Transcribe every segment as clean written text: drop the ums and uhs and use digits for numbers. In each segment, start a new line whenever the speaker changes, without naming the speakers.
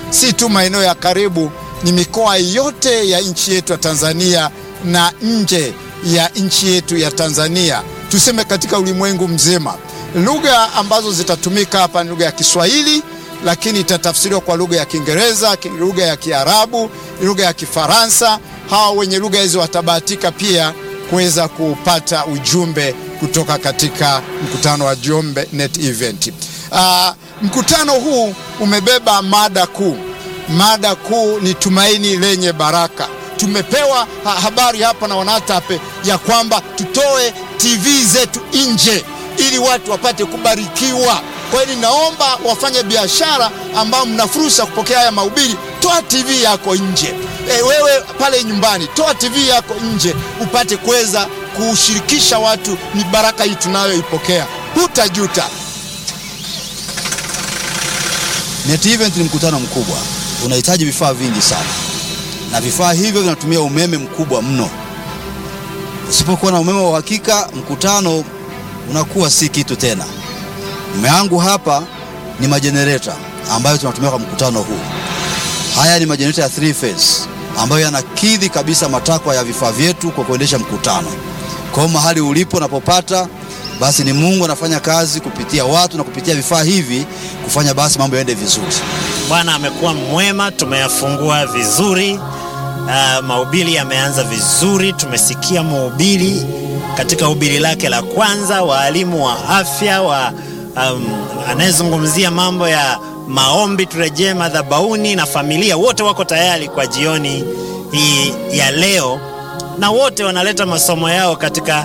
si tu maeneo ya karibu, ni mikoa yote ya nchi yetu ya Tanzania na nje ya nchi yetu ya Tanzania, tuseme katika ulimwengu mzima. Lugha ambazo zitatumika hapa ni lugha ya Kiswahili, lakini itatafsiriwa kwa lugha ya Kiingereza, lugha ya Kiarabu, lugha ya Kifaransa. Hawa wenye lugha hizo watabahatika pia kuweza kupata ujumbe kutoka katika mkutano wa Njombe Net Event. Mkutano huu umebeba mada kuu. Mada kuu ni tumaini lenye baraka. Tumepewa habari hapa na Wanatape ya kwamba tutoe TV zetu nje ili watu wapate kubarikiwa. Kwa hiyo naomba wafanye biashara ambao mna fursa kupokea haya mahubiri, toa TV yako nje. Wewe pale nyumbani, toa TV yako nje upate kuweza kushirikisha watu ni baraka hii tunayoipokea. Hutajuta.
Net Event ni mkutano mkubwa, unahitaji vifaa vingi sana, na vifaa hivyo vinatumia umeme mkubwa mno. Usipokuwa na umeme wa uhakika, mkutano unakuwa si kitu tena. Mume wangu hapa ni majenereta ambayo tunatumia kwa mkutano huu. Haya ni majenereta ya 3 phase ambayo yanakidhi kabisa matakwa ya vifaa vyetu kwa kuendesha mkutano. Kwa mahali ulipo unapopata, basi ni Mungu anafanya kazi kupitia watu na kupitia vifaa hivi kufanya basi mambo yaende vizuri.
Bwana amekuwa mwema, tumeyafungua vizuri. Mahubiri yameanza vizuri. Tumesikia mhubiri katika hubiri lake la kwanza, walimu wa afya anayezungumzia mambo ya maombi, turejee madhabahuni, na familia wote wako tayari kwa jioni hii ya leo, na wote wanaleta masomo yao katika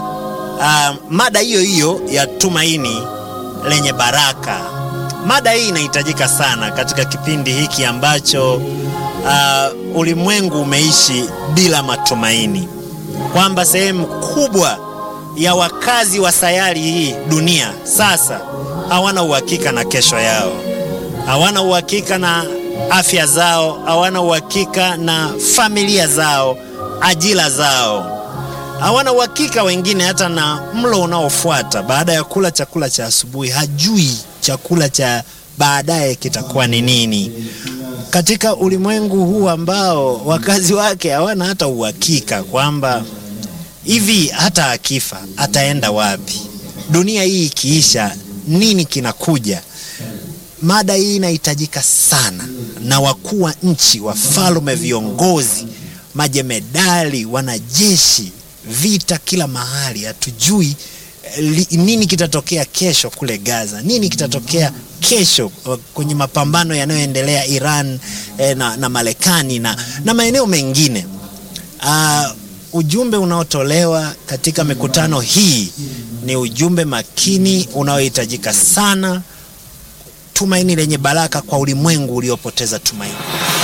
mada hiyo hiyo ya tumaini lenye baraka. Mada hii inahitajika sana katika kipindi hiki ambacho ulimwengu umeishi bila matumaini, kwamba sehemu kubwa ya wakazi wa sayari hii dunia sasa hawana uhakika na kesho yao, hawana uhakika na afya zao, hawana uhakika na familia zao, ajira zao, hawana uhakika wengine hata na mlo unaofuata. Baada ya kula chakula cha asubuhi, hajui chakula cha baadaye kitakuwa ni nini. Katika ulimwengu huu ambao wakazi wake hawana hata uhakika kwamba hivi hata akifa ataenda wapi, dunia hii ikiisha nini kinakuja. Mada hii inahitajika sana, na wakuu wa nchi, wafalme, viongozi, majemedali, wanajeshi, vita kila mahali. Hatujui nini kitatokea kesho kule Gaza, nini kitatokea kesho kwenye mapambano yanayoendelea Iran na Marekani na maeneo mengine. Ujumbe unaotolewa katika mikutano hii ni ujumbe makini unaohitajika sana. Tumaini lenye baraka kwa ulimwengu uliopoteza tumaini.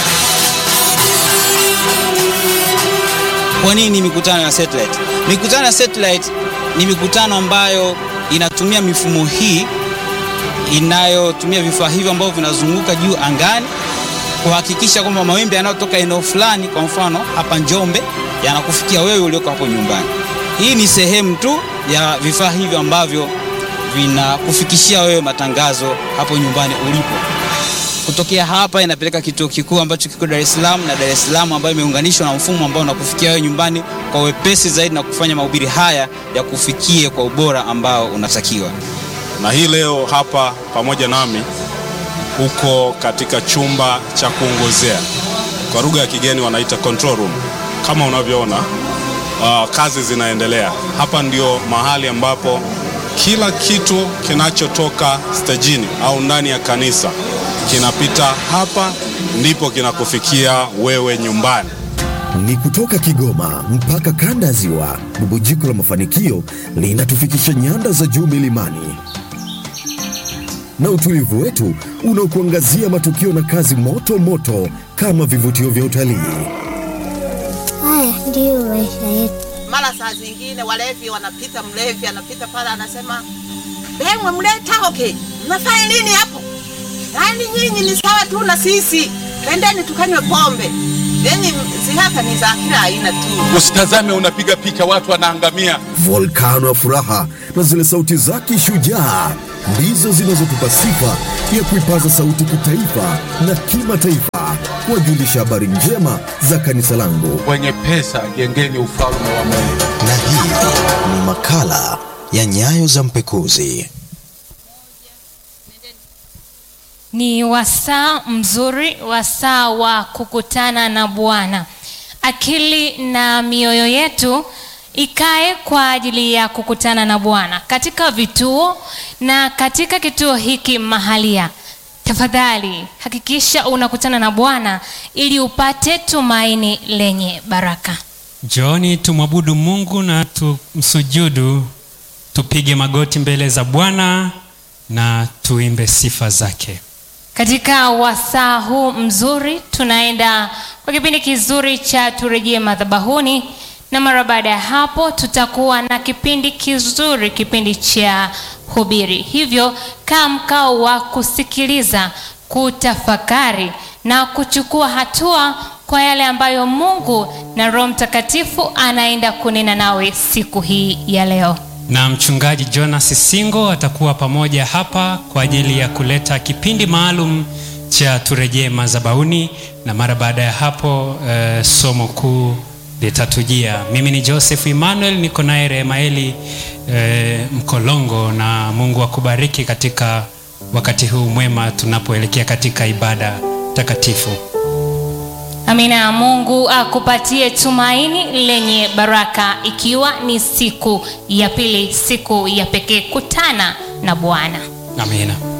Kwa nini mikutano ya satellite? Mikutano ya satellite ni mikutano ambayo inatumia mifumo hii, inayotumia vifaa hivyo ambavyo vinazunguka juu angani kuhakikisha kwamba mawimbi yanayotoka eneo fulani, kwa mfano hapa Njombe, yanakufikia wewe ulioko hapo nyumbani. Hii ni sehemu tu ya vifaa hivyo ambavyo vinakufikishia wewe matangazo hapo nyumbani ulipo. Kutokea hapa inapeleka kituo kikuu ambacho kiko Dar es Salaam, na Dar es Salaam ambayo imeunganishwa na mfumo ambao unakufikia wewe nyumbani kwa wepesi zaidi na kufanya mahubiri haya ya kufikie kwa ubora ambao unatakiwa.
Na hii leo hapa pamoja nami uko katika chumba cha kuongozea, kwa lugha ya kigeni wanaita control room. Kama unavyoona kazi zinaendelea hapa. Ndio mahali ambapo kila kitu kinachotoka stejini au ndani ya kanisa kinapita hapa, ndipo kinakufikia wewe nyumbani.
Ni kutoka Kigoma mpaka kanda ya Ziwa, bubujiko la mafanikio linatufikisha nyanda za juu milimani, na utulivu wetu unaokuangazia matukio na kazi moto moto kama vivutio vya utalii.
Haya ndio maisha yetu.
Mara saa zingine walevi wanapita, mlevi anapita pale anasema, "Bemwe mleta hoke. Mnafanya nini hapo? Yaani nyinyi ni sawa tu na sisi. Twendeni tukanywe pombe." Yaani zihaka ni za kila aina tu.
Usitazame unapiga picha watu wanaangamia.
Volkano ya furaha na zile sauti zake shujaa ndizo zinazotupa sifa ya kuipaza sauti kitaifa na kimataifa kuwajulisha habari njema za kanisa langu.
Wenye pesa jengeni ufalme wa Mungu.
Na hii ni makala ya Nyayo za Mpekuzi.
Ni wasaa mzuri, wasaa wa kukutana na Bwana. Akili na mioyo yetu ikae kwa ajili ya kukutana na Bwana katika vituo na katika kituo hiki mahalia. Tafadhali hakikisha unakutana na Bwana ili upate tumaini lenye baraka.
Njooni tumwabudu Mungu na tumsujudu, tupige magoti mbele za Bwana na tuimbe sifa zake.
Katika wasaa huu mzuri tunaenda kwa kipindi kizuri cha turejee madhabahuni, na mara baada ya hapo tutakuwa na kipindi kizuri, kipindi cha hubiri. Hivyo kaa mkao wa kusikiliza, kutafakari na kuchukua hatua kwa yale ambayo Mungu na Roho Mtakatifu anaenda kunena nawe siku hii ya leo.
Na mchungaji Jonas Singo atakuwa pamoja hapa kwa ajili ya kuleta kipindi maalum cha turejee madhabahuni, na mara baada ya hapo somo kuu litatujia. Mimi ni Joseph Emmanuel, niko naye Remaeli Mkolongo, na Mungu akubariki katika wakati huu mwema tunapoelekea katika ibada takatifu.
Amina. Mungu akupatie tumaini lenye baraka, ikiwa ni siku ya pili, siku ya pekee kutana na Bwana.
Amina.